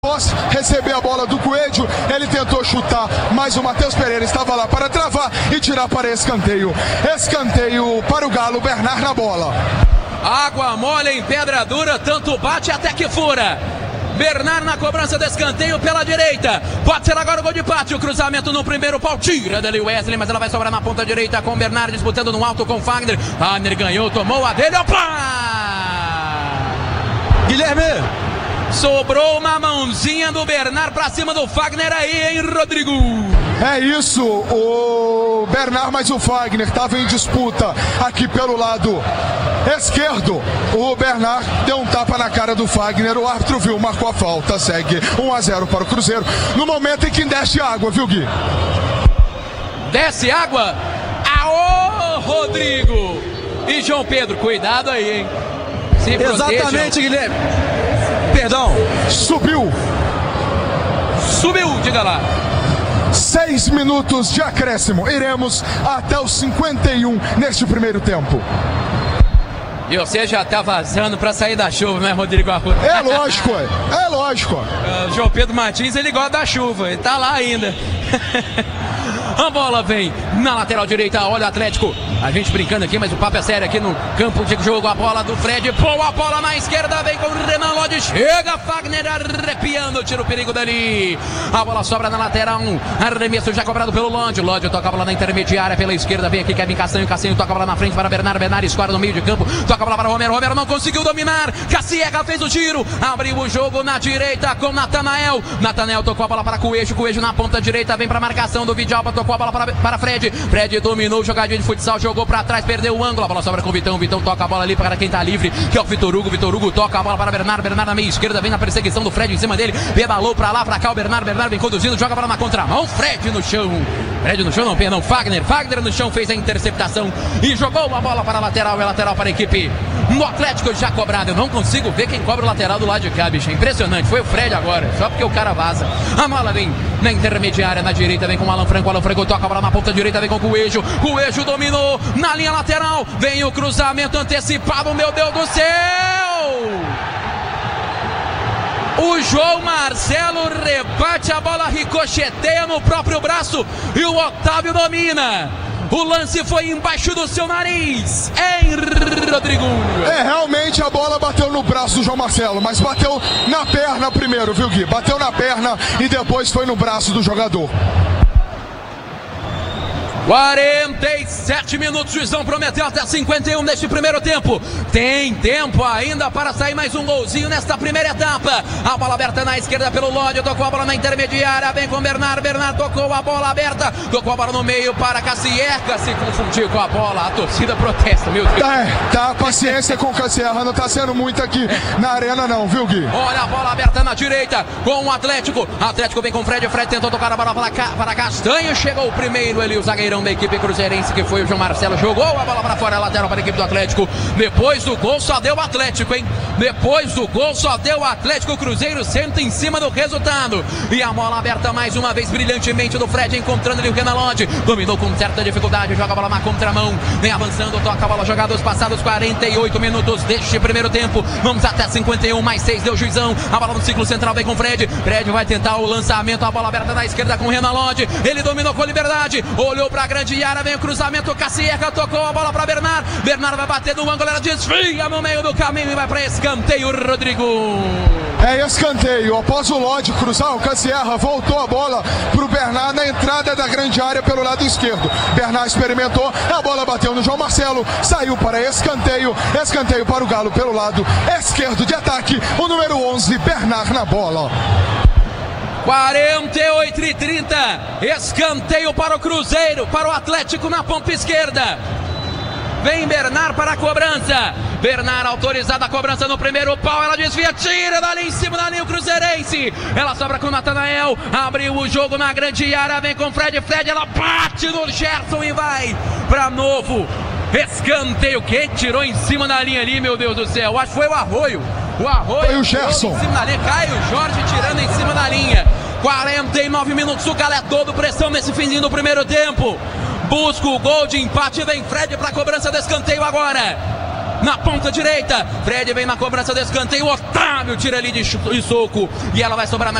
Após receber a bola do Coelho, ele tentou chutar, mas o Matheus Pereira estava lá para travar e tirar para escanteio. Escanteio para o Galo, Bernard na bola. Água mole em pedra dura, tanto bate até que fura. Bernard na cobrança do escanteio pela direita. Pode ser agora o gol de empate. O cruzamento no primeiro pau. Tira dali o Wesley, mas ela vai sobrar na ponta direita com Bernard disputando no alto com Fagner. Fagner ganhou, tomou a dele. Opa! Guilherme! Sobrou uma mãozinha do Bernard pra cima do Fagner aí, hein, Rodrigo? É isso, o Bernard mais o Fagner estavam em disputa aqui pelo lado esquerdo. O Bernard deu um tapa na cara do Fagner, o árbitro viu, marcou a falta, segue 1-0 para o Cruzeiro. No momento em que desce água, viu, Gui? Desce água? Aô, Rodrigo! E João Pedro, cuidado aí, hein? Se exatamente, protejam. Guilherme. Perdão. Subiu, diga lá. 6 minutos de acréscimo. Iremos até os 51 neste primeiro tempo. E você já tá vazando pra sair da chuva, né, Rodrigo Arruda? É lógico, é lógico. O João Pedro Martins, ele gosta da chuva, ele tá lá ainda. A bola vem na lateral direita, olha o Atlético. A gente brincando aqui, mas o papo é sério aqui no campo de jogo. A bola do Fred, pô, a bola na esquerda, vem com o Renan Lodge. Chega Fagner arrepiando, tira o perigo dali. A bola sobra na lateral, arremesso já cobrado pelo Lodge. Lodge toca a bola na intermediária pela esquerda, vem aqui Kevin Castanho. Castanho toca a bola na frente para Bernard. Bernard escora no meio de campo, toca a bola para Romero. Romero não conseguiu dominar. Cassieca fez o tiro, abriu o jogo na direita com Natanael. Natanael tocou a bola para Coelho. Coelho na ponta direita, vem para a marcação do Vidalba, tocou a bola para Fred. Fred dominou, jogadinha de futsal, jogou para trás, perdeu o ângulo. A bola sobra com o Vitão. Vitão toca a bola ali para quem tá livre, que é o Vitor Hugo. Vitor Hugo toca a bola para Bernard. Bernard na meia esquerda, vem na perseguição do Fred em cima dele. Pedalou para lá, para cá o Bernard. Bernard vem conduzindo, joga a bola na contramão. Fred no chão. Fred no chão, não, perdão. Fagner no chão fez a interceptação e jogou a bola para a lateral. É lateral para a equipe no Atlético já cobrado. Eu não consigo ver quem cobra o lateral do lado de cá, bicho. É impressionante. Foi o Fred agora, só porque o cara vaza. A bola vem na intermediária, na direita, vem com o Alan Franco. Alan Franco toca a bola na ponta direita, vem com o Coelho. Coelho dominou na linha lateral. Vem o cruzamento antecipado, meu Deus do céu! O João Marcelo rebate, a bola ricocheteia no próprio braço e o Otávio domina. O lance foi embaixo do seu nariz, hein, Rodrigo? É, realmente a bola bateu no braço do João Marcelo, mas bateu na perna primeiro, viu, Gui? Bateu na perna e depois foi no braço do jogador. 47 minutos, juizão prometeu até 51 neste primeiro tempo. Tem tempo ainda para sair mais um golzinho nesta primeira etapa. A bola aberta na esquerda pelo Lodge, tocou a bola na intermediária, vem com o Bernard. Bernard tocou a bola aberta, tocou a bola no meio para Cassieca, se confundiu com a bola, a torcida protesta, meu Deus. Tá, paciência com o Cassieca, não tá sendo muito aqui na arena não, viu, Gui? Olha a bola aberta na direita com o Atlético. Atlético vem com o Fred, Fred tentou tocar a bola para Castanho, chegou o primeiro ali, o zagueirão da equipe cruzeirense, que foi o João Marcelo, jogou a bola para fora, lateral para a equipe do Atlético. Depois do gol só deu o Atlético, hein? Depois do gol só deu o Atlético. O Cruzeiro senta em cima do resultado. E a bola aberta mais uma vez brilhantemente do Fred, encontrando ali o Renan Lodge. Dominou com certa dificuldade, joga a bola na contramão, vem avançando, toca a bola, jogados passados 48 minutos deste primeiro tempo. Vamos até 51, mais 6 deu juizão. A bola no ciclo central vem com o Fred. Fred vai tentar o lançamento, a bola aberta na esquerda com o Renan Lodge. Ele dominou com liberdade, olhou para a grande área, vem o cruzamento, Cassieca tocou a bola para Bernard. Bernard vai bater no ângulo, ela desvia no meio do caminho e vai para escanteio, Rodrigo. É escanteio, após o Lodge cruzar, o Cassieca voltou a bola pro Bernard na entrada da grande área pelo lado esquerdo. Bernard experimentou, a bola bateu no João Marcelo, saiu para escanteio. Escanteio para o Galo pelo lado esquerdo de ataque, o número 11, Bernard na bola. 48:30, escanteio para o Cruzeiro, para o Atlético na ponta esquerda. Vem Bernard para a cobrança. Bernard autorizada a cobrança no primeiro pau. Ela desvia, tira dali em cima da linha o Cruzeirense. Ela sobra com o Natanael. Abriu o jogo na grande área. Vem com o Fred. Fred, ela bate no Gerson e vai para novo escanteio. Quem tirou em cima da linha ali, meu Deus do céu? Acho que foi o Arroio. O Arroio. Foi o Gerson. Em cima da linha. Caio Jorge tirando em cima da linha. 49 minutos. O Galo é todo pressão nesse finzinho do primeiro tempo. Busca o gol de empate, vem Fred para a cobrança do escanteio agora. Na ponta direita, Fred vem na cobrança do escanteio, Otávio Fábio tira ali de soco e ela vai sobrar na